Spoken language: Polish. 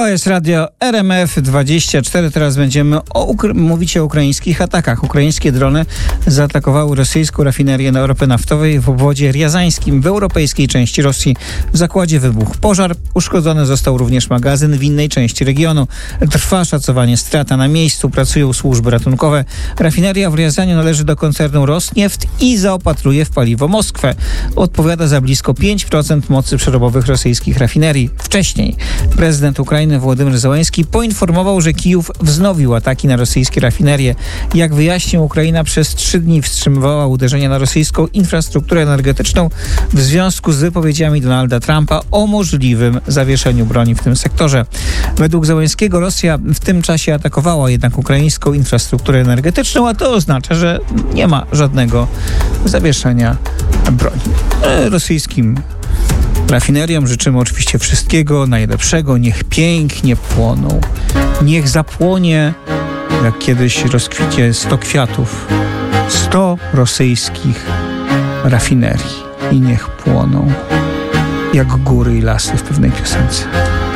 To jest radio RMF24. Teraz będziemy mówić o ukraińskich atakach. Ukraińskie drony zaatakowały rosyjską rafinerię ropy naftowej w obwodzie riazańskim w europejskiej części Rosji. W zakładzie wybuchł pożar. Uszkodzony został również magazyn w innej części regionu. Trwa szacowanie strat, a na miejscu pracują służby ratunkowe. Rafineria w Riazaniu należy do koncernu Rosnieft i zaopatruje w paliwo Moskwę. Odpowiada za blisko 5% mocy przerobowych rosyjskich rafinerii. Wcześniej prezydent Ukrainy Wołodymyr Zełenski poinformował, że Kijów wznowił ataki na rosyjskie rafinerie. Jak wyjaśnił, Ukraina przez 3 dni wstrzymywała uderzenia na rosyjską infrastrukturę energetyczną w związku z wypowiedziami Donalda Trumpa o możliwym zawieszeniu broni w tym sektorze. Według Zełenskiego Rosja w tym czasie atakowała jednak ukraińską infrastrukturę energetyczną, a to oznacza, że nie ma żadnego zawieszenia broni. Rosyjskim rafineriom życzymy oczywiście wszystkiego najlepszego. Niech pięknie płoną. Niech zapłonie, jak kiedyś rozkwicie 100 kwiatów. 100 rosyjskich rafinerii. I niech płoną jak góry i lasy w pewnej piosence.